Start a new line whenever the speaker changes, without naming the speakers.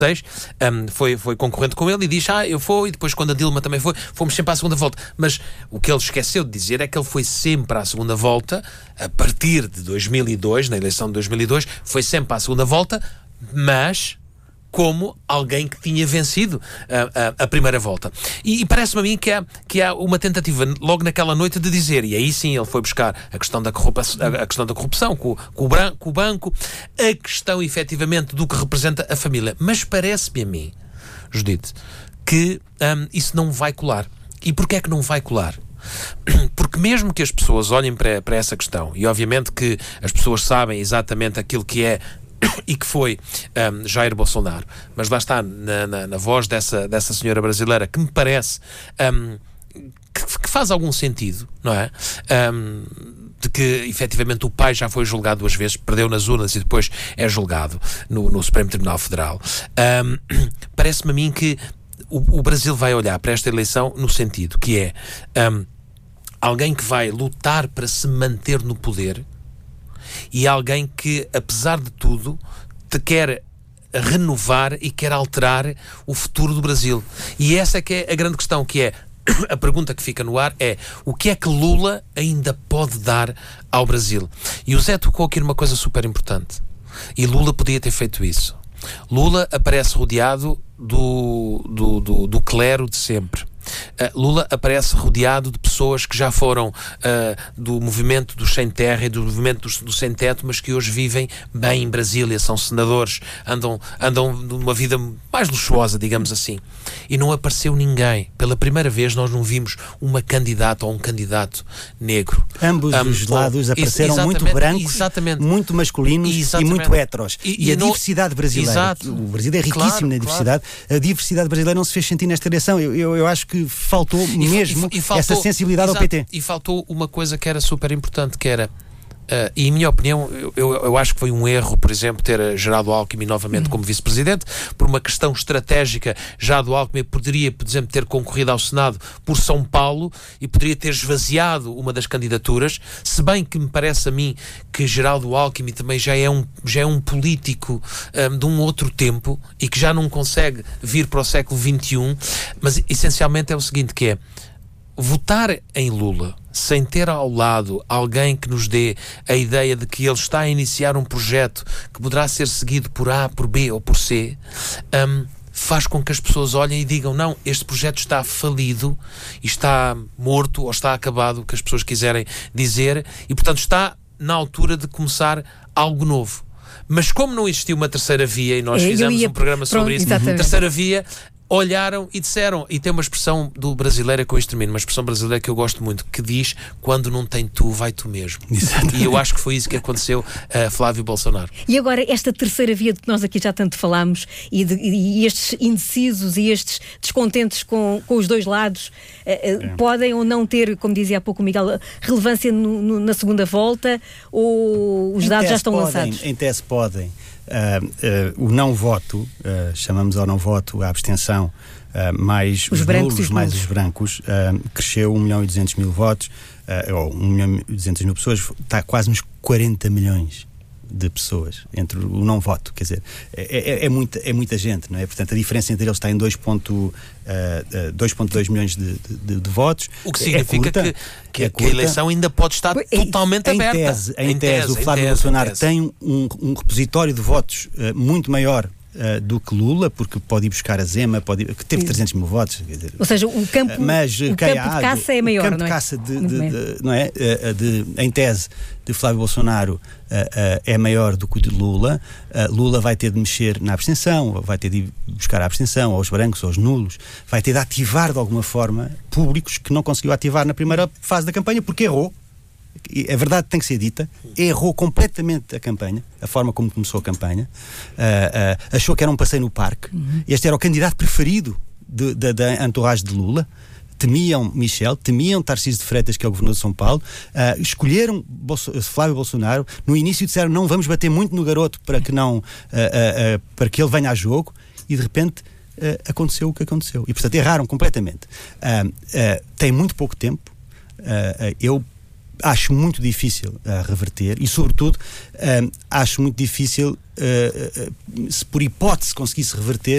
foi concorrente com ele e diz, eu fui, e depois quando a Dilma também foi, fomos sempre à segunda volta. Mas o que ele esqueceu de dizer é que ele foi sempre à segunda volta, a partir de 2002, na eleição de 2002, foi sempre à segunda volta, mas como alguém que tinha vencido a primeira volta. E parece-me a mim que há uma tentativa logo naquela noite de dizer, e aí sim ele foi buscar a questão da corrupção com o banco, a questão efetivamente do que representa a família. Mas parece-me a mim, Judite, que isso não vai colar. E porquê é que não vai colar? Porque mesmo que as pessoas olhem para essa questão, e obviamente que as pessoas sabem exatamente aquilo que é e que foi Jair Bolsonaro, mas lá está na voz dessa senhora brasileira, que me parece que faz algum sentido, não é? De que efetivamente o pai já foi julgado 2 vezes, perdeu nas urnas e depois é julgado no Supremo Tribunal Federal. Parece-me a mim que o Brasil vai olhar para esta eleição no sentido que é alguém que vai lutar para se manter no poder e alguém que, apesar de tudo, te quer renovar e quer alterar o futuro do Brasil. E essa é que é a grande questão, que é a pergunta que fica no ar é: o que é que Lula ainda pode dar ao Brasil? E o Zé tocou aqui numa coisa super importante. E Lula podia ter feito isso. Lula aparece rodeado do clero de sempre. Lula aparece rodeado de pessoas que já foram do movimento dos sem terra e do movimento do sem teto, mas que hoje vivem bem em Brasília, são senadores, andam numa vida mais luxuosa, digamos assim. E não apareceu ninguém. Pela primeira vez nós não vimos uma candidata ou um candidato negro.
Ambos os lados apareceram muito brancos, muito masculinos e muito heteros. E a diversidade brasileira. O Brasil é riquíssimo na diversidade. A diversidade brasileira não se fez sentir nesta eleição. Eu acho que faltou mesmo essa sensibilidade ao PT.
E faltou uma coisa que era super importante, que era, e em minha opinião, eu acho que foi um erro, por exemplo, ter Geraldo Alckmin novamente como vice-presidente, por uma questão estratégica. Geraldo Alckmin poderia, por exemplo, ter concorrido ao Senado por São Paulo e poderia ter esvaziado uma das candidaturas, se bem que me parece a mim que Geraldo Alckmin também já é um político de um outro tempo e que já não consegue vir para o século XXI, mas essencialmente é o seguinte, que é votar em Lula sem ter ao lado alguém que nos dê a ideia de que ele está a iniciar um projeto que poderá ser seguido por A, por B ou por C, faz com que as pessoas olhem e digam: não, este projeto está falido, está morto ou está acabado, o que as pessoas quiserem dizer, e portanto está na altura de começar algo novo. Mas como não existiu uma terceira via, e nós fizemos um programa sobre isso, terceira via, olharam e disseram, e tem uma expressão do brasileiro, com isto termino, uma expressão brasileira que eu gosto muito, que diz: quando não tem tu, vai tu mesmo. Exatamente. E eu acho que foi isso que aconteceu a Flávio Bolsonaro.
E agora, esta terceira via de que nós aqui já tanto falámos, e estes indecisos e estes descontentes com os dois lados, podem ou não ter, como dizia há pouco o Miguel, relevância na segunda volta, ou os dados já estão lançados?
Em tese podem. O não voto, chamamos ao não voto a abstenção, mais os nulos, mais os brancos, cresceu 1.200.000 votos, ou 1.200.000 pessoas, está quase uns 40 milhões de pessoas entre o não voto, quer dizer, é muita gente, não é? Portanto, a diferença entre eles está em 2,2 milhões de votos.
O que significa que a eleição ainda pode estar totalmente aberta.
Em tese, o Flávio Bolsonaro tem um repositório de votos muito maior do que Lula, porque pode ir buscar a Zema, que teve 300 mil votos. Quer dizer,
ou seja, o campo de caça é maior, não é? O campo de caça
não é? Em tese, de Flávio Bolsonaro é maior do que o de Lula. Lula vai ter de mexer na abstenção, vai ter de ir buscar a abstenção aos brancos, aos nulos, vai ter de ativar de alguma forma públicos que não conseguiu ativar na primeira fase da campanha, porque errou. A verdade tem que ser dita, errou completamente a campanha, a forma como começou a campanha, achou que era um passeio no parque. Este era o candidato preferido da entourage de Lula. Temiam Michel, temiam Tarcísio de Freitas, que é o governador de São Paulo, escolheram Flávio Bolsonaro. No início disseram: não vamos bater muito no garoto para que ele venha a jogo, e de repente aconteceu o que aconteceu, e portanto erraram completamente. Tem muito pouco tempo. Eu acho muito difícil reverter, e sobretudo acho muito difícil, se por hipótese conseguisse reverter,